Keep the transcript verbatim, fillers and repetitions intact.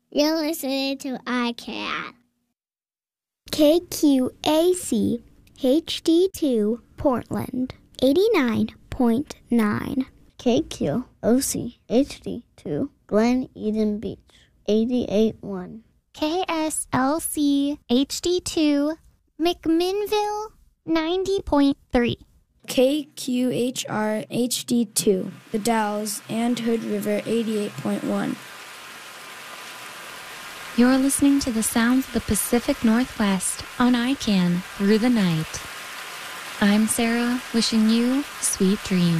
You're listening to I CAN. K Q A C H D two Portland, eighty-nine point nine. K Q O C H D two Glen Eden Beach, eighty-eight point one. K S L C H D two McMinnville, ninety point three. K Q H R H D two The Dalles and Hood River, eighty-eight point one. You're listening to the sounds of the Pacific Northwest on I CAN through the night. I'm Sarah, wishing you sweet dreams.